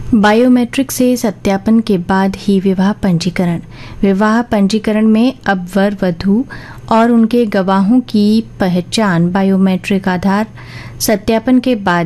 Biometric से सत्यापन के बाद ही विवाह पंजीकरण। विवाह पंजीकरण में अब वर वधू और उनके गवाहों की पहचान बायोमेट्रिक आधार सत्यापन के बाद